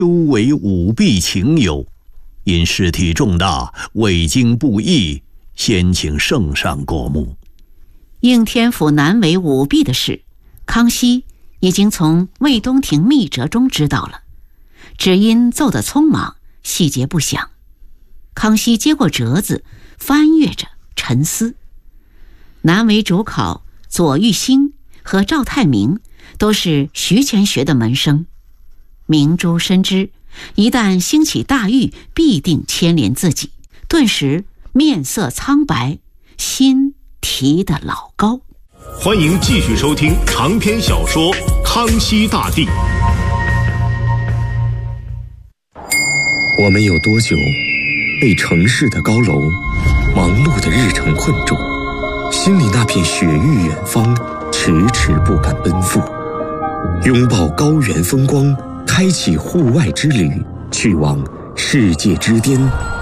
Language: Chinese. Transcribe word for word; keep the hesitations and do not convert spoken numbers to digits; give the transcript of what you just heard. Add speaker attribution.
Speaker 1: 尤为舞弊情有，因事体重大，未经布议，先请圣上过目。
Speaker 2: 应天府难为舞弊的事，康熙已经从魏东亭密折中知道了，只因奏得匆忙，细节不详。康熙接过折子，翻阅着，沉思。南为主考左玉兴和赵太明都是徐乾学的门生，明珠深知一旦兴起大狱，必定牵连自己，顿时面色苍白，心提得老高。
Speaker 3: 欢迎继续收听长篇小说《康熙大帝》。
Speaker 4: 我们有多久被城市的高楼、忙碌的日程困住，心里那片雪域远方迟迟不敢奔赴，拥抱高原风光，开启户外之旅，去往世界之巅